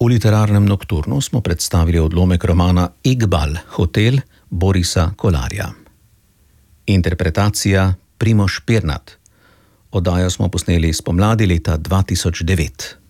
V literarnem nokturnu smo predstavili odlomek romana Iqbal, hotel Borisa Kolarja. Interpretacija Primož Pirnat. Oddajo smo posneli spomladi leta 2009.